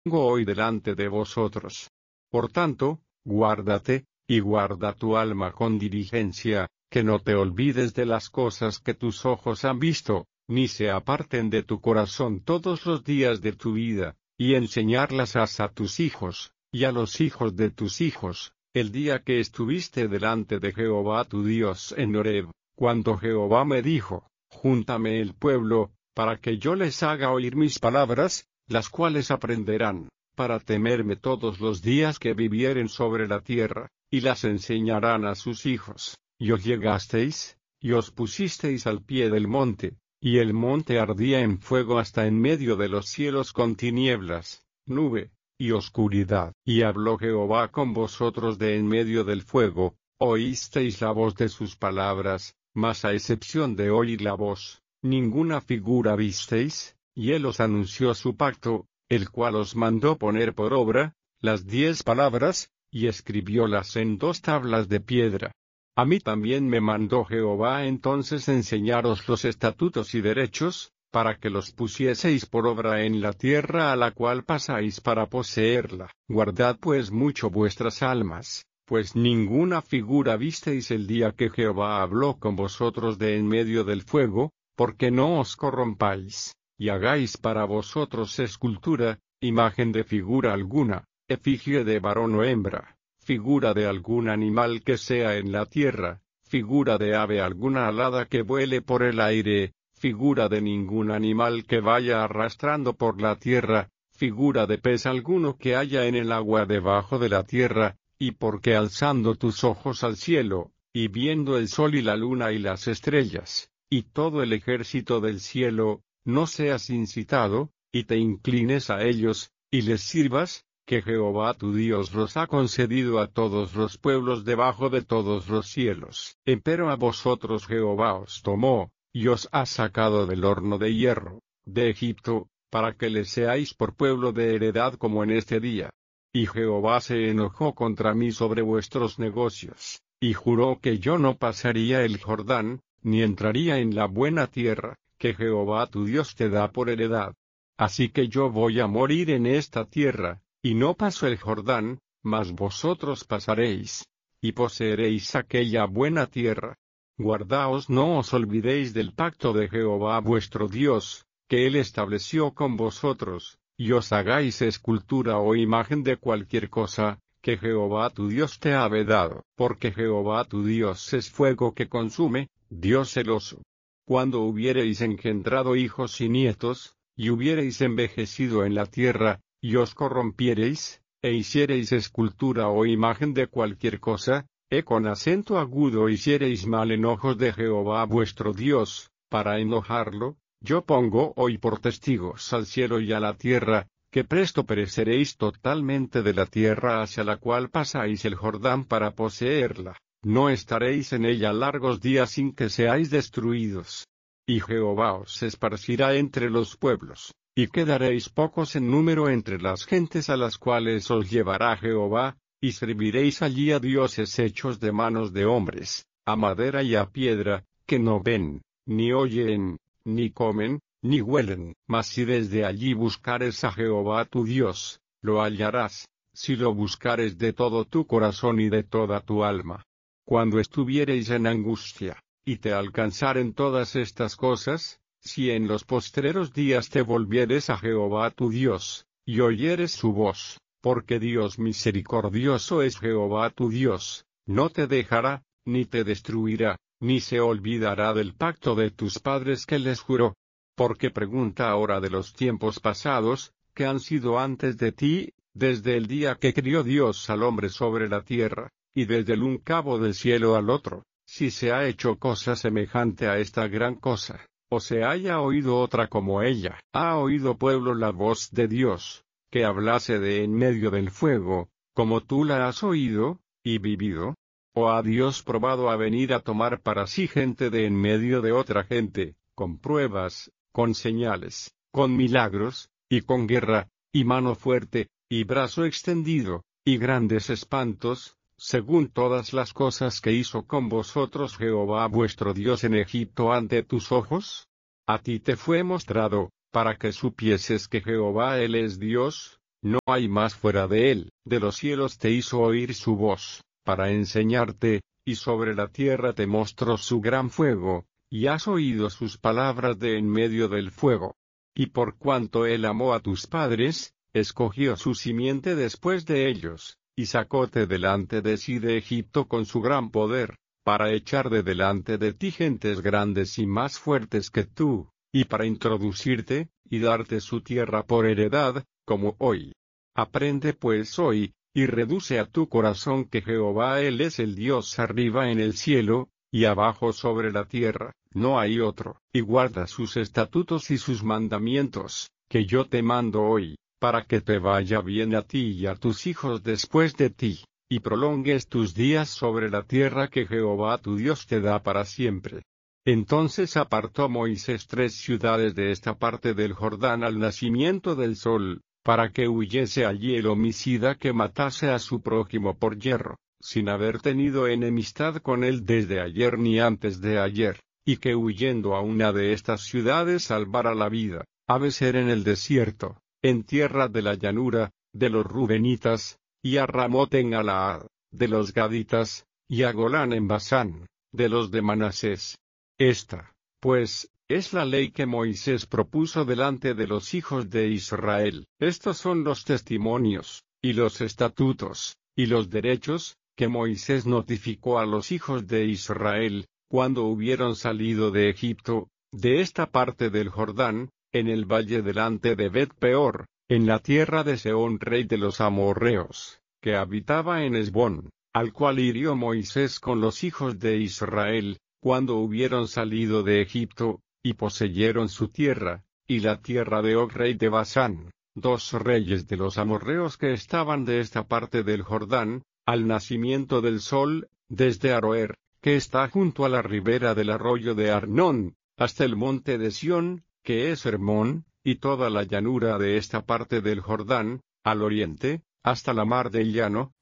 hoy delante de vosotros. Por tanto, guárdate, y guarda tu alma con diligencia, que no te olvides de las cosas que tus ojos han visto, ni se aparten de tu corazón todos los días de tu vida, y enseñarlas a tus hijos, y a los hijos de tus hijos, el día que estuviste delante de Jehová tu Dios en Horeb, cuando Jehová me dijo, júntame el pueblo, para que yo les haga oír mis palabras, las cuales aprenderán, para temerme todos los días que vivieren sobre la tierra, y las enseñarán a sus hijos. Y os llegasteis, y os pusisteis al pie del monte, y el monte ardía en fuego hasta en medio de los cielos con tinieblas, nube, y oscuridad. Y habló Jehová con vosotros de en medio del fuego, oísteis la voz de sus palabras, mas a excepción de oír la voz, ninguna figura visteis, y él os anunció su pacto, el cual os mandó poner por obra, las 10 palabras, y escribiólas en 2 tablas de piedra. A mí también me mandó Jehová entonces enseñaros los estatutos y derechos, para que los pusieseis por obra en la tierra a la cual pasáis para poseerla. Guardad pues mucho vuestras almas, pues ninguna figura visteis el día que Jehová habló con vosotros de en medio del fuego, porque no os corrompáis, y hagáis para vosotros escultura, imagen de figura alguna, efigie de varón o hembra, figura de algún animal que sea en la tierra, figura de ave alguna alada que vuele por el aire, figura de ningún animal que vaya arrastrando por la tierra, figura de pez alguno que haya en el agua debajo de la tierra, y porque alzando tus ojos al cielo, y viendo el sol y la luna y las estrellas, y todo el ejército del cielo, no seas incitado, y te inclines a ellos, y les sirvas, que Jehová tu Dios los ha concedido a todos los pueblos debajo de todos los cielos. Empero a vosotros Jehová os tomó, y os ha sacado del horno de hierro, de Egipto, para que le seáis por pueblo de heredad como en este día. Y Jehová se enojó contra mí sobre vuestros negocios, y juró que yo no pasaría el Jordán, ni entraría en la buena tierra, que Jehová tu Dios te da por heredad. Así que yo voy a morir en esta tierra, y no paso el Jordán, mas vosotros pasaréis, y poseeréis aquella buena tierra. Guardaos, no os olvidéis del pacto de Jehová vuestro Dios, que él estableció con vosotros, y os hagáis escultura o imagen de cualquier cosa, que Jehová tu Dios te ha vedado, porque Jehová tu Dios es fuego que consume, Dios celoso. Cuando hubiereis engendrado hijos y nietos, y hubiereis envejecido en la tierra, y os corrompiereis, e hiciereis escultura o imagen de cualquier cosa, con acento agudo hiciereis mal en ojos de Jehová vuestro Dios, para enojarlo, yo pongo hoy por testigos al cielo y a la tierra, que presto pereceréis totalmente de la tierra hacia la cual pasáis el Jordán para poseerla, no estaréis en ella largos días sin que seáis destruidos. Y Jehová os esparcirá entre los pueblos, y quedaréis pocos en número entre las gentes a las cuales os llevará Jehová, y serviréis allí a dioses hechos de manos de hombres, a madera y a piedra, que no ven, ni oyen, ni comen, ni huelen. Mas si desde allí buscares a Jehová tu Dios, lo hallarás, si lo buscares de todo tu corazón y de toda tu alma. Cuando estuviereis en angustia, y te alcanzaren todas estas cosas, si en los postreros días te volvieres a Jehová tu Dios, y oyeres su voz, porque Dios misericordioso es Jehová tu Dios, no te dejará, ni te destruirá, ni se olvidará del pacto de tus padres que les juró. Porque pregunta ahora de los tiempos pasados, que han sido antes de ti, desde el día que crió Dios al hombre sobre la tierra, y desde el un cabo del cielo al otro, si se ha hecho cosa semejante a esta gran cosa, o se haya oído otra como ella. ¿Ha oído pueblo la voz de Dios, que hablase de en medio del fuego, como tú la has oído, y vivido? ¿O ha Dios probado a venir a tomar para sí gente de en medio de otra gente, con pruebas, con señales, con milagros, y con guerra, y mano fuerte, y brazo extendido, y grandes espantos, según todas las cosas que hizo con vosotros Jehová vuestro Dios en Egipto ante tus ojos? A ti te fue mostrado, para que supieses que Jehová Él es Dios, no hay más fuera de él. De los cielos te hizo oír su voz, para enseñarte, y sobre la tierra te mostró su gran fuego, y has oído sus palabras de en medio del fuego. Y por cuanto él amó a tus padres, escogió su simiente después de ellos, y sacóte delante de sí de Egipto con su gran poder, para echar de delante de ti gentes grandes y más fuertes que tú, y para introducirte, y darte su tierra por heredad, como hoy. Aprende pues hoy, y reduce a tu corazón que Jehová Él es el Dios arriba en el cielo, y abajo sobre la tierra, no hay otro, y guarda sus estatutos y sus mandamientos, que yo te mando hoy, para que te vaya bien a ti y a tus hijos después de ti, y prolongues tus días sobre la tierra que Jehová tu Dios te da para siempre. Entonces apartó Moisés 3 ciudades de esta parte del Jordán al nacimiento del sol, para que huyese allí el homicida que matase a su prójimo por yerro, sin haber tenido enemistad con él desde ayer ni antes de ayer, y que huyendo a una de estas ciudades salvara la vida, ha de ser en el desierto, en tierra de la llanura, de los Rubenitas, y a Ramot en Galaad, de los Gaditas, y a Golán en Basán, de los de Manasés. Esta, pues, es la ley que Moisés propuso delante de los hijos de Israel. Estos son los testimonios, y los estatutos, y los derechos, que Moisés notificó a los hijos de Israel, cuando hubieron salido de Egipto, de esta parte del Jordán, en el valle delante de Bet-peor, en la tierra de Sehón rey de los amorreos, que habitaba en Hesbón, al cual hirió Moisés con los hijos de Israel, cuando hubieron salido de Egipto, y poseyeron su tierra, y la tierra de Og rey de Basán, 2 reyes de los amorreos que estaban de esta parte del Jordán, al nacimiento del sol, desde Aroer, que está junto a la ribera del arroyo de Arnón, hasta el monte de Sión, que es Hermón, y toda la llanura de esta parte del Jordán, al oriente, hasta la mar del llano,